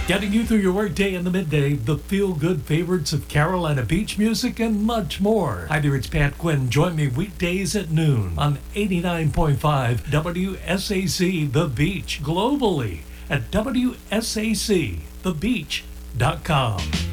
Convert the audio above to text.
Getting you through your workday in the midday, the feel-good favorites of Carolina beach music, and much more. Hi there, it's Pat Quinn. Join me weekdays at noon on 89.5 WSAC The Beach, globally at WSACThebeach.com.